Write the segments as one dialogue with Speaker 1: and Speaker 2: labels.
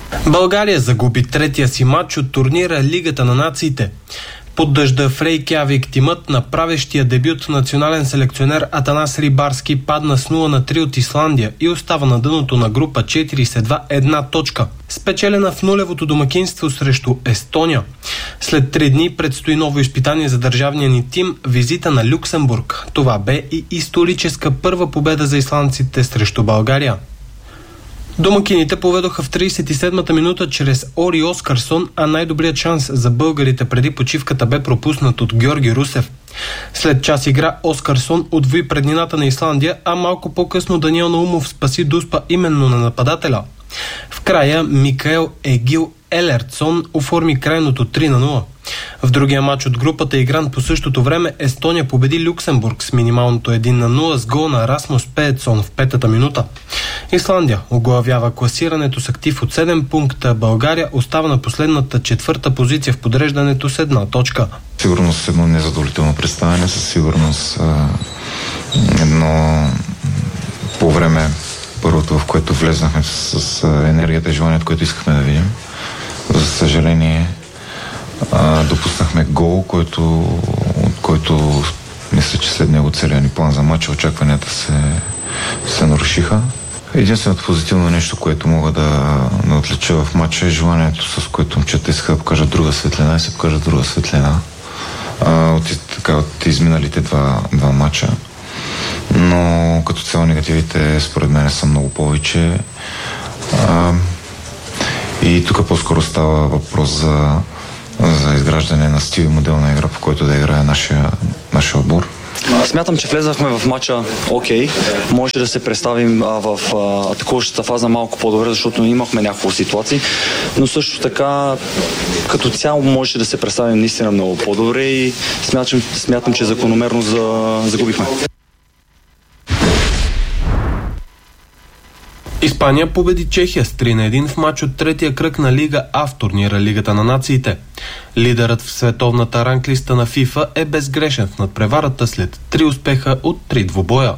Speaker 1: България загуби третия си матч от турнира Лигата на нациите. Под дъжда в Рейкявик тимът на правещия дебют национален селекционер Атанас Рибарски падна с 0-3 от Исландия и остава на дъното на група 4 с едва една точка, спечелена в нулевото домакинство срещу Естония. След 3 дни предстои ново изпитание за държавния ни тим – визита на Люксембург. Това бе и историческа първа победа за исландците срещу България. Домакините поведоха в 37-та минута чрез Ори Оскарсон, а най-добрият шанс за българите преди почивката бе пропуснат от Георги Русев. След час игра Оскарсон удвои преднината на Исландия, а малко по-късно Даниел Наумов спаси Дуспа именно на нападателя. В края Микаел Егил Елертсон оформи крайното 3-0. В другия матч от групата, игран по същото време, Естония победи Люксембург с минималното 1-0 с гол на Расмус Пеетсон в 5-та минута. Исландия оглавява класирането с актив от 7 пункта. България остава на последната 4-та позиция в подреждането с 1 точка.
Speaker 2: Сигурно с едно незадоволително представяне, със сигурност едно по време първото, в което влезнахме с енергията и желанието, което искахме да видим. За съжаление, допуснахме гол, който мисля, че след него целият ни план за матча, очакванията се нарушиха. Единственото позитивно нещо, което мога да отлича в матча, е желанието, с което момчета искаха да покажат друга светлина и се покажат друга светлина от изминалите два матча. Но като цяло негативите според мен са много повече. И тук по-скоро става въпрос за изграждане на стил и модел на игра, по който да играе нашия отбор.
Speaker 3: Смятам, че влезахме в матча окей. Може да се представим в атакуващата фаза малко по-добре, защото имахме няколко ситуации, но също така като цяло може да се представим наистина много по-добре и смятам, че закономерно загубихме.
Speaker 1: Испания победи Чехия с 3-1 в матч от третия кръг на Лига А в турнира Лигата на нациите. Лидерът в световната ранглиста на FIFA е безгрешен в надпреварата след 3 успеха от 3 двубоя.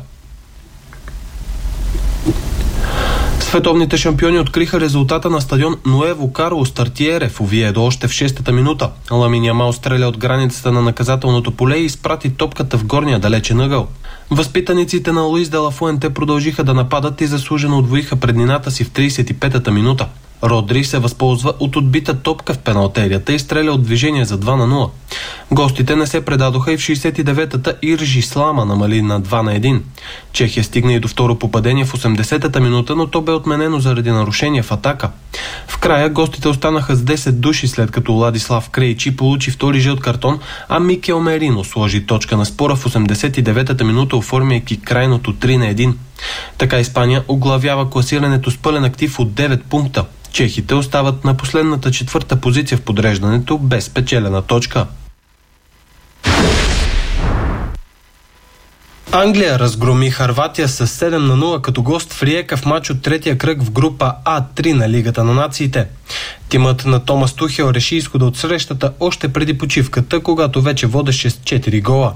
Speaker 1: Световните шампиони откриха резултата на стадион Нуево Карлос Тартиере в Овиедо още в 6-та минута. Ламин Ямал стреля от границата на наказателното поле и изпрати топката в горния далечен ъгъл. Възпитаниците на Луис де ла Фуенте продължиха да нападат и заслужено отвоиха преднината си в 35-та минута. Родри се възползва от отбита топка в пеналтерията и стреля от движение за 2-0. Гостите не се предадоха и в 69-та Иржи Слама намали на 2-1. Чехия стигна и до второ попадение в 80-та минута, но то бе отменено заради нарушение в атака. В края гостите останаха с 10 души, след като Ладислав Крейчи получи втори жълт картон, а Микел Мерино сложи точка на спора в 89-та минута, оформяйки крайното 3-1. Така Испания оглавява класирането с пълен актив от 9 пункта. Чехите остават на последната 4-та позиция в подреждането без спечелена точка. Англия разгроми Хърватия с 7-0 като гост в Риека в матч от третия кръг в група А3 на Лигата на нациите. Тимът на Томас Тухел реши изхода от срещата още преди почивката, когато вече водеше с 4 гола.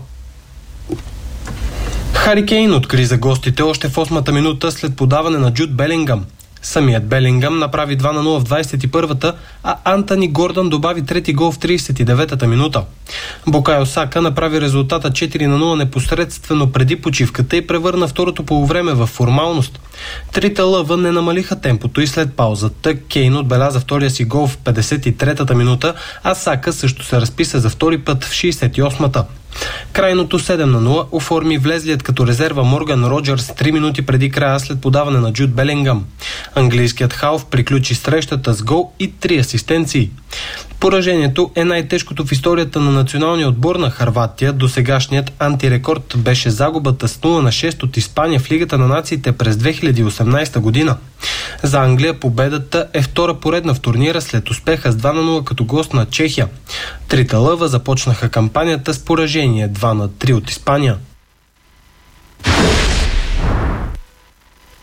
Speaker 1: Хари Кейн откри за гостите още в 8-та минута след подаване на Джуд Белингъм. Самият Белингъм направи 2-0 в 21-та, а Антони Гордън добави трети гол в 39-та минута. Букайо Сака направи резултата 4-0 непосредствено преди почивката и превърна второто полувреме в формалност. Трите лъва не намалиха темпото и след паузата Кейн отбеляза втория си гол в 53-та минута, а Сака също се разписа за втори път в 68-та. Крайното 7-0 оформи влезлият като резерва Морган Роджърс 3 минути преди края след подаване на Джуд Белингъм. Английският халф приключи срещата с гол и 3 асистенции. Поражението е най-тежкото в историята на националния отбор на Хърватия. Досегашният антирекорд беше загубата с 0-6 от Испания в Лигата на нациите през 2018 година. За Англия победата е втора поредна в турнира след успеха с 2-0 като гост на Чехия. Трите лъва започнаха кампанията с поражение 2-3 от Испания.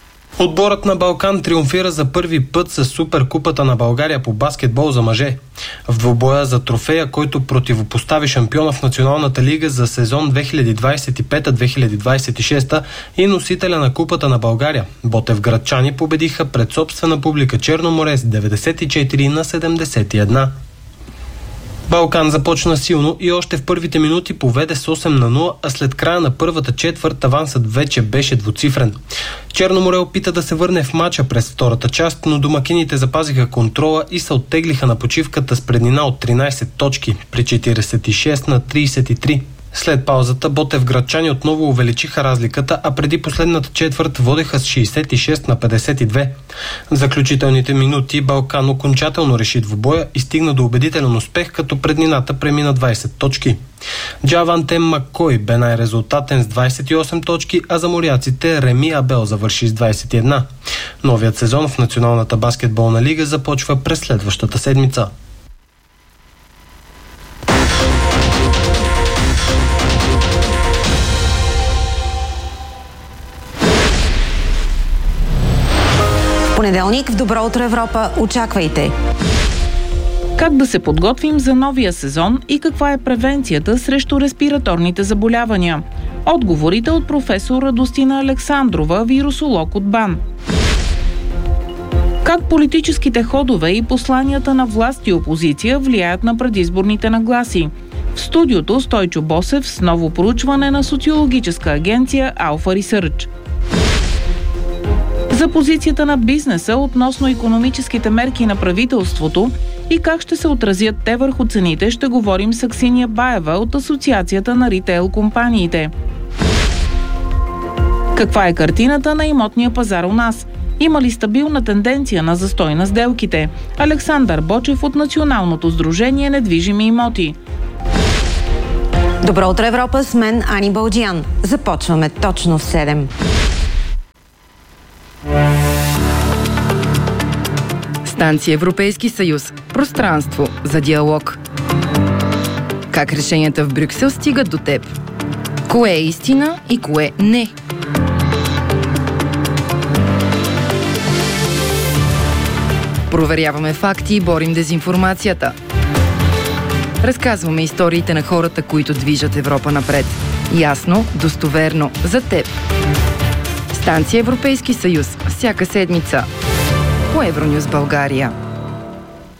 Speaker 1: Отборът на Балкан триумфира за първи път с Суперкупата на България по баскетбол за мъже. В двубоя за трофея, който противопостави шампиона в Националната лига за сезон 2025-2026 и носителя на Купата на България, ботевградчани победиха пред собствена публика Черно море с 94-71. Балкан започна силно и още в първите минути поведе с 8-0, а след края на първата четвърт авансът вече беше двуцифрен. Черно море опита да се върне в мача през втората част, но домакините запазиха контрола и се оттеглиха на почивката с преднина от 13 точки при 46-33. След паузата ботевградчани отново увеличиха разликата, а преди последната четвърт водеха с 66-52. В заключителните минути Балкан окончателно реши двубоя и стигна до убедителен успех, като преднината премина 20 точки. Джавантем Маккой бе най-резултатен с 28 точки, а за моряците Реми Абел завърши с 21. Новият сезон в Националната баскетболна лига започва през следващата седмица.
Speaker 4: Понеделник в Добро утро Европа. Очаквайте!
Speaker 5: Как да се подготвим за новия сезон и каква е превенцията срещу респираторните заболявания? Отговорите от професор Радостина Александрова, вирусолог от БАН. Как политическите ходове и посланията на власт и опозиция влияят на предизборните нагласи? В студиото Стойчо Босев с ново проучване на социологическа агенция Alpha Research. За позицията на бизнеса относно икономическите мерки на правителството и как ще се отразят те върху цените, ще говорим с Аксинья Баева от Асоциацията на ритейл компаниите. Каква е картината на имотния пазар у нас? Има ли стабилна тенденция на застой на сделките? Александър Бочев от Националното сдружение недвижими имоти.
Speaker 4: Добро утро Европа, с мен Ани Балджиян. Започваме точно в 7.
Speaker 6: Станция Европейски съюз. Пространство за диалог. Как решенията в Брюксел стигат до теб? Кое е истина и кое не? Проверяваме факти и борим дезинформацията. Разказваме историите на хората, които движат Европа напред. Ясно, достоверно, за теб. Станция Европейски съюз. Всяка седмица. По Евронюс България.